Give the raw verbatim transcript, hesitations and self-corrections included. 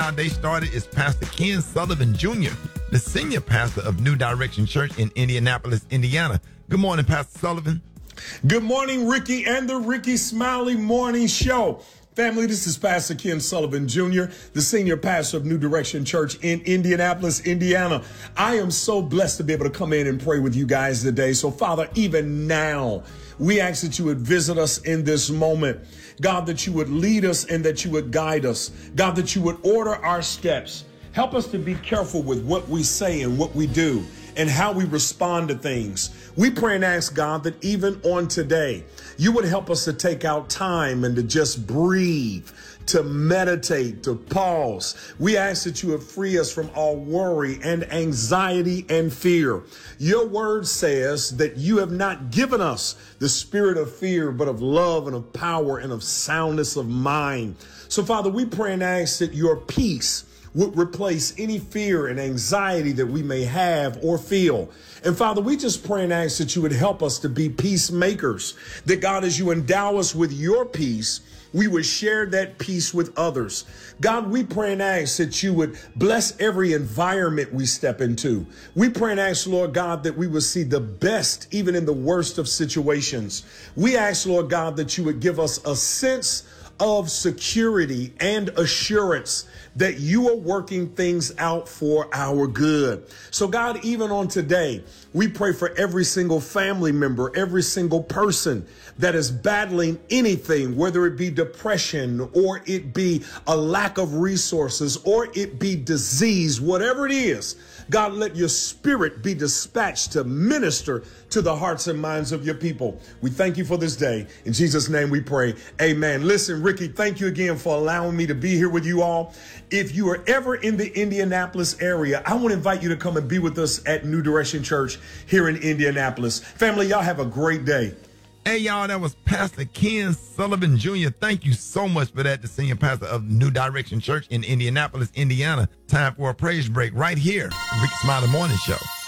our day started is Pastor Ken Sullivan Junior, the senior pastor of New Direction Church in Indianapolis, Indiana. Good morning, Pastor Sullivan. Good morning, Ricky and the Ricky Smiley Morning Show. Family, this is Pastor Ken Sullivan Junior, the senior pastor of New Direction Church in Indianapolis, Indiana. I am so blessed to be able to come in and pray with you guys today. So, Father, even now, we ask that you would visit us in this moment. God, that you would lead us and that you would guide us. God, that you would order our steps. Help us to be careful with what we say and what we do and how we respond to things. We pray and ask, God, that even on today, you would help us to take out time and to just breathe, to meditate, to pause. We ask that you would free us from all worry and anxiety and fear. Your word says that you have not given us the spirit of fear, but of love and of power and of soundness of mind. So, Father, we pray and ask that your peace would replace any fear and anxiety that we may have or feel. And Father, we just pray and ask that you would help us to be peacemakers, that God, as you endow us with your peace, we would share that peace with others. God, we pray and ask that you would bless every environment we step into. We pray and ask, Lord God, that we would see the best even in the worst of situations. We ask, Lord God, that you would give us a sense of security and assurance that you are working things out for our good. So God, even on today, we pray for every single family member, every single person that is battling anything, whether it be depression or it be a lack of resources or it be disease, whatever it is. God, let your spirit be dispatched to minister to the hearts and minds of your people. We thank you for this day. In Jesus' name we pray. Amen. Listen, Ricky, thank you again for allowing me to be here with you all. If you are ever in the Indianapolis area, I want to invite you to come and be with us at New Direction Church here in Indianapolis. Family, y'all have a great day. Hey, y'all, that was Pastor Ken Sullivan Junior Thank you so much for that, the senior pastor of New Direction Church in Indianapolis, Indiana. Time for a praise break right here, Ricky Smiley Morning Show.